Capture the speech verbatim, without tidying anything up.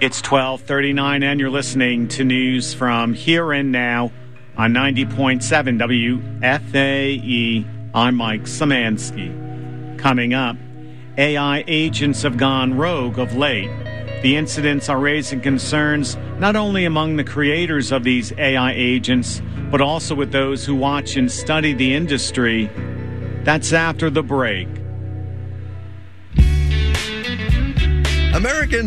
It's twelve thirty-nine, and you're listening to news from Here and Now on ninety point seven W F A E. I'm Mike Szymanski. Coming up, A I agents have gone rogue of late. The incidents are raising concerns not only among the creators of these A I agents, but also with those who watch and study the industry. That's after the break. American